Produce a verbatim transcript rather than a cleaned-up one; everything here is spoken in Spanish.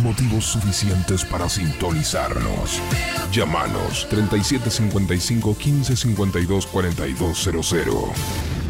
motivos suficientes para sintonizarnos. Llámanos treinta y siete cincuenta y cinco, quince cincuenta y dos, cuarenta y dos cero cero.